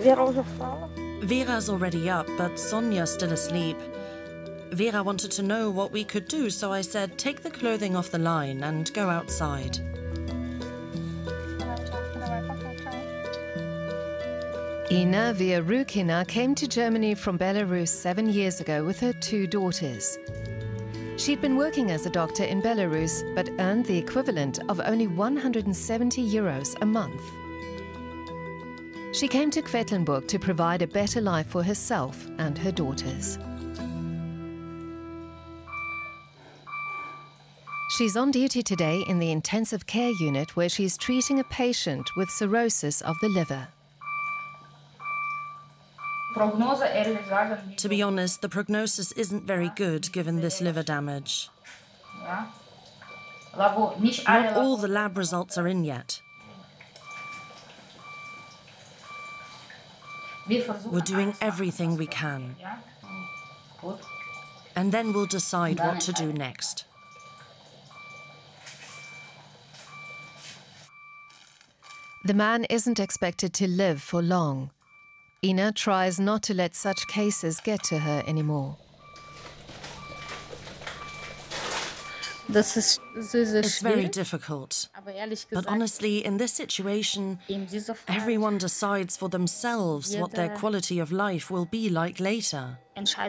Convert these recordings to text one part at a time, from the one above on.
Vera's already up, but Sonia's still asleep. Vera wanted to know what we could do, so I said, take the clothing off the line and go outside. Ina Viarukina came to Germany from Belarus 7 years ago with her 2 daughters. She'd been working as a doctor in Belarus, but earned the equivalent of only 170 euros a month. She came to Quedlinburg to provide a better life for herself and her daughters. She's on duty today in the intensive care unit where she's treating a patient with cirrhosis of the liver. To be honest, the prognosis isn't very good given this liver damage. Not all the lab results are in yet. We're doing everything we can. And then we'll decide what to do next. The man isn't expected to live for long. Ina tries not to let such cases get to her anymore. It's very difficult. But honestly, in this situation, everyone decides for themselves what their quality of life will be like later.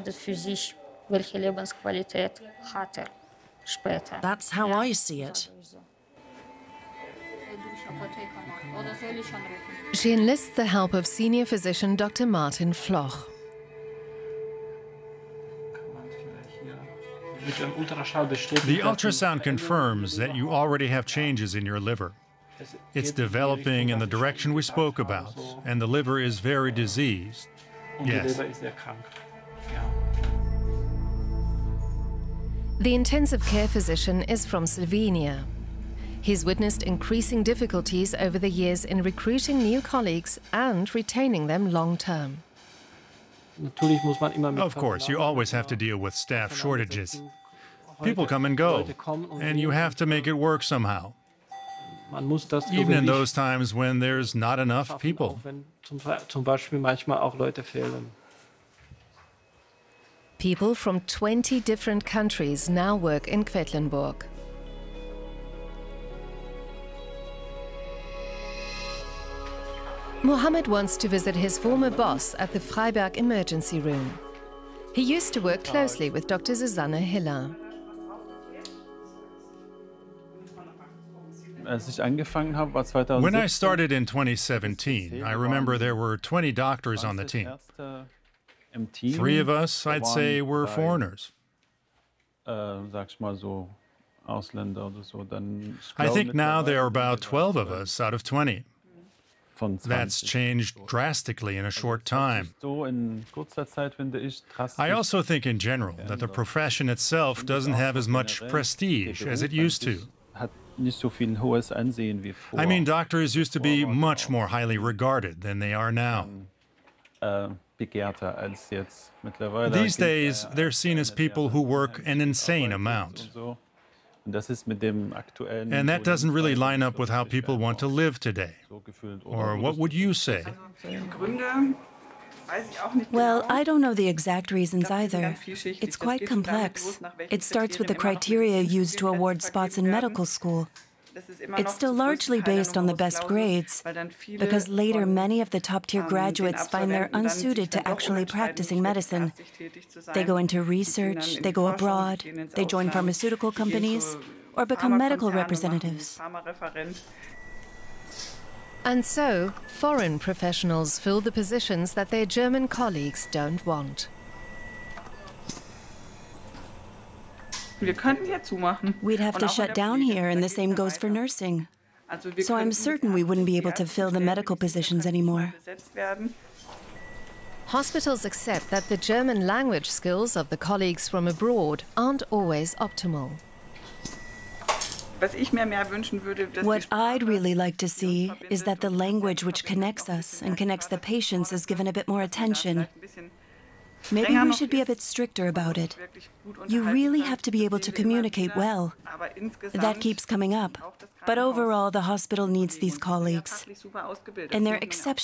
That's how I see it. She enlists the help of senior physician Dr. Martin Floch. The ultrasound confirms that you already have changes in your liver. It's developing in the direction we spoke about, and the liver is very diseased. Yes. The intensive care physician is from Slovenia. He's witnessed increasing difficulties over the years in recruiting new colleagues and retaining them long-term. Of course, you always have to deal with staff shortages. People come and go, and you have to make it work somehow. Even in those times when there's not enough people. People from 20 different countries now work in Quedlinburg. Mohammed wants to visit his former boss at the Freiberg emergency room. He used to work closely with Dr. Susanne Hiller. When I started in 2017, I remember there were 20 doctors on the team. 3 of us, I'd say, were foreigners. I think now there are about 12 of us out of 20. That's changed drastically in a short time. I also think in general that the profession itself doesn't have as much prestige as it used to. I mean, doctors used to be much more highly regarded than they are now. These days, they're seen as people who work an insane amount. And that doesn't really line up with how people want to live today. Or what would you say? Well, I don't know the exact reasons either. It's quite complex. It starts with the criteria used to award spots in medical school. It's still largely based on the best grades, because later many of the top-tier graduates find they're unsuited to actually practicing medicine. They go into research, they go abroad, they join pharmaceutical companies, or become medical representatives. And so, foreign professionals fill the positions that their German colleagues don't want. We'd have to shut down here, and the same goes for nursing. So I'm certain we wouldn't be able to fill the medical positions anymore. Hospitals accept that the German language skills of the colleagues from abroad aren't always optimal. What I'd really like to see is that the language which connects us and connects the patients is given a bit more attention. Maybe we should be a bit stricter about it. You really have to be able to communicate well. That keeps coming up. But overall, the hospital needs these colleagues. And they're exceptional.